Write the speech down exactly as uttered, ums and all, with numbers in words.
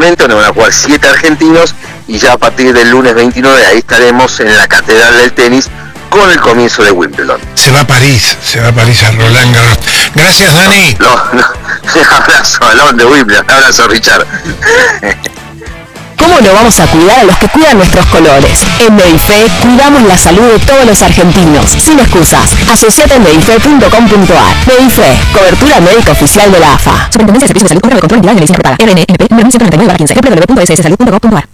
previamente, donde van a jugar siete argentinos, y ya a partir del lunes veintinueve ahí estaremos en la Catedral del Tenis con el comienzo de Wimbledon. Se va a París, se va a París a Roland Garros. Gracias, Dani. No, no, abrazo, Alon de Wimbledon, abrazo, Richard. ¿Cómo no vamos a cuidar a los que cuidan nuestros colores? En Medife cuidamos la salud de todos los argentinos, sin excusas. Asociate en medife punto com punto ar. Medife, cobertura médica oficial de la A F A. Superintendencia de Servicios de Salud, Control de Control Integral de Medicina Prepaga. R N M P número mil ciento noventa y nueve barra quince. w w w punto s s salud punto gov punto ar.